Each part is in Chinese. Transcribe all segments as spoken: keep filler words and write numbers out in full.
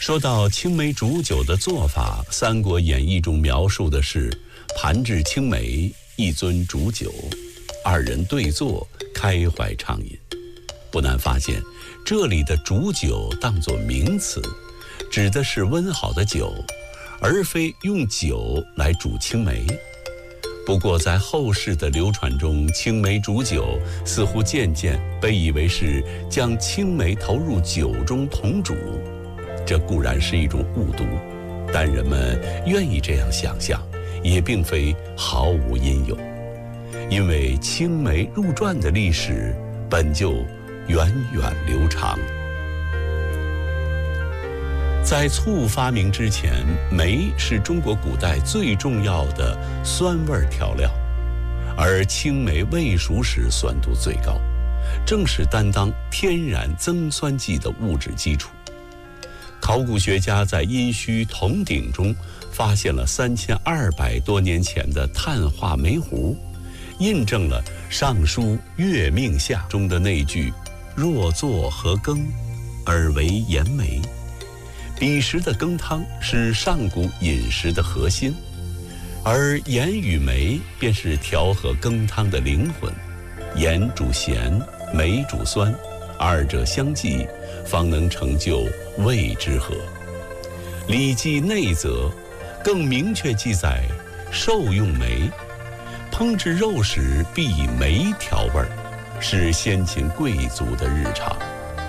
说到青梅煮酒的做法，《三国演义》中描述的是盘置青梅，一樽煮酒，二人对坐，开怀畅饮。不难发现，这里的煮酒当作名词，指的是温好的酒，而非用酒来煮青梅。不过在后世的流传中，青梅煮酒似乎渐渐被以为是将青梅投入酒中同煮，这固然是一种误读，但人们愿意这样想象，也并非毫无因由。因为青梅入传的历史本就源远流长。在醋发明之前，梅是中国古代最重要的酸味调料，而青梅未熟时酸度最高，正是担当天然增酸剂的物质基础。考古学家在殷墟铜鼎中发现了三千二百多年前的碳化煤壶，印证了《尚书·月命下》中的那句“若作何羹，而为盐梅”。彼时的羹汤是上古饮食的核心，而盐与煤便是调和羹汤的灵魂。盐主咸，煤主酸，二者相济，方能成就味之和。《礼记内则》更明确记载，兽用煤，烹制肉时必以煤调味，是先秦贵族的日常。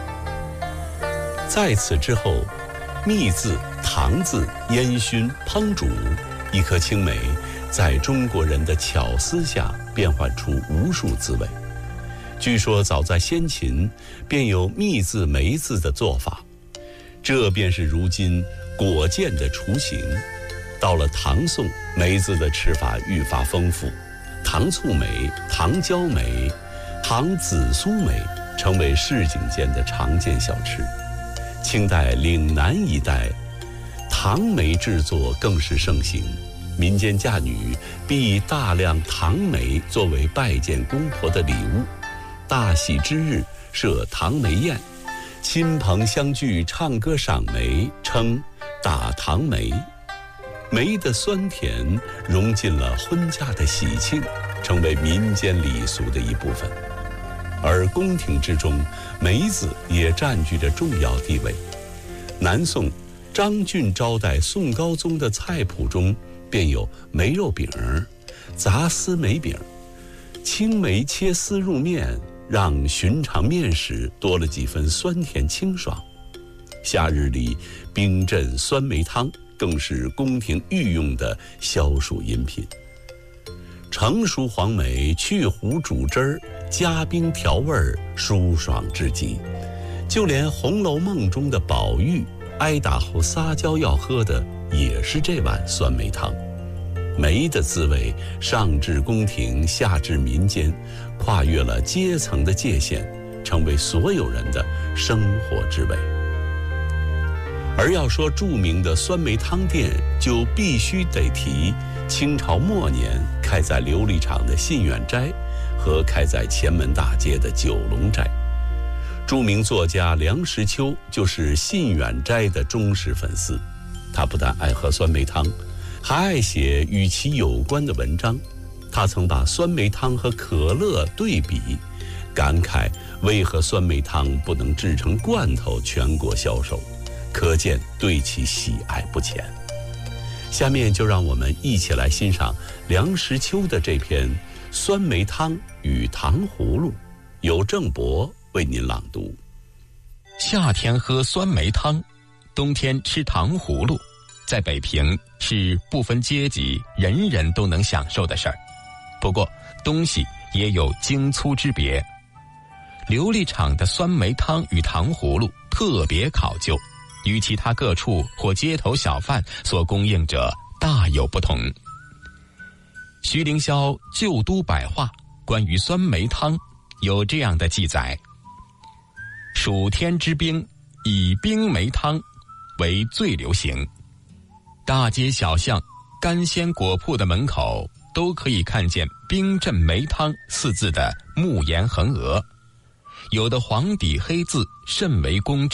在此之后，秘字、糖字、烟熏、烹煮，一颗青梅在中国人的巧思下变换出无数滋味。据说早在先秦便有秘字、梅字的做法，这便是如今果酱的雏形。到了唐宋，梅子的吃法愈发丰富，糖醋梅、糖椒梅、糖紫苏梅成为市井间的常见小吃。清代岭南一带，糖梅制作更是盛行，民间嫁女必以大量糖梅作为拜见公婆的礼物。大喜之日设糖梅宴，亲朋相聚唱歌赏梅，称打糖梅。梅的酸甜融进了婚嫁的喜庆，成为民间礼俗的一部分。而宫廷之中，梅子也占据着重要地位。南宋张俊招待宋高宗的菜谱中便有梅肉饼、杂丝梅饼。青梅切丝入面，让寻常面食多了几分酸甜清爽。夏日里冰镇酸梅汤更是宫廷御用的消暑饮品。成熟黄梅去核煮汁儿，加冰调味儿，舒爽至极。就连《红楼梦》中的宝玉挨打后撒娇要喝的也是这碗酸梅汤。梅的滋味上至宫廷，下至民间，跨越了阶层的界限，成为所有人的生活之味。而要说著名的酸梅汤店，就必须得提清朝末年开在琉璃厂的信远斋和开在前门大街的九龙斋。著名作家梁实秋就是信远斋的忠实粉丝，他不但爱喝酸梅汤，还爱写与其有关的文章。他曾把酸梅汤和可乐对比，感慨为何酸梅汤不能制成罐头全国销售，可见对其喜爱不浅。下面就让我们一起来欣赏梁实秋的这篇《酸梅汤与糖葫芦》，由郑博为您朗读。 夏天喝酸梅汤，冬天吃糖葫芦，在北平是不分阶级，人人都能享受的事儿。不过东西也有精粗之别。琉璃厂的酸梅汤与糖葫芦特别考究，与其他各处或街头小贩所供应者大有不同。徐凌霄《旧都百话》关于酸梅汤有这样的记载：暑天之冰，以冰梅汤为最流行。大街小巷、干鲜果铺的门口都可以看见冰镇梅汤四字的木檐横额，有的黄底黑字甚为工致，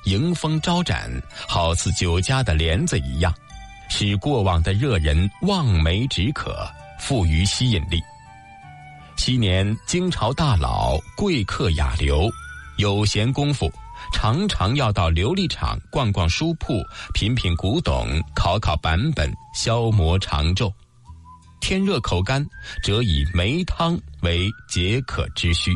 迎风招展，好似酒家的帘子一样，使过往的热人望梅止渴，富于吸引力。昔年京朝大佬贵客雅流，有闲工夫，常常要到琉璃厂逛逛书铺，品品古董，考考版本，消磨长昼。天热口干，则以梅汤为解渴之需。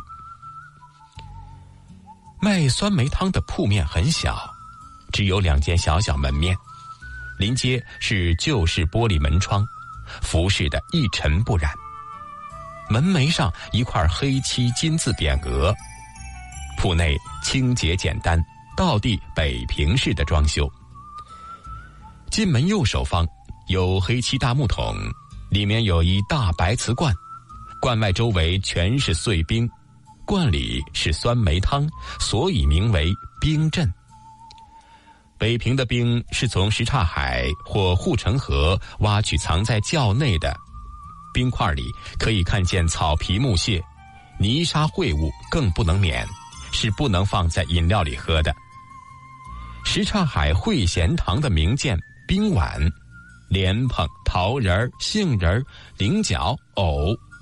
卖酸梅汤的铺面很小，只有两间小小门面，临街是旧式玻璃门窗，服饰的一尘不染。门楣上一块黑漆金字匾额，铺内清洁简单，道地北平式的装修。进门右手方有黑漆大木桶，里面有一大白瓷罐，罐外周围全是碎冰，罐里是酸梅汤，所以名为冰镇。北平的冰是从什刹海或护城河挖取藏在窖内的，冰块里可以看见草皮木屑，泥沙秽物更不能免，是不能放在饮料里喝的。什刹海会贤堂的名鉴冰碗，莲蓬、桃仁、杏仁、菱角、藕